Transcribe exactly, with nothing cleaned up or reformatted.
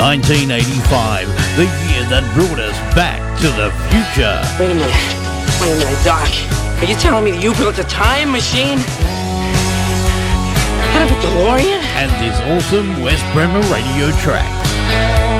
nineteen eighty-five, the year that brought us back to the future. Wait a minute. Wait a minute, Doc. Are you telling me that you built a time machine? Out of a DeLorean? And this awesome West Bremer radio track.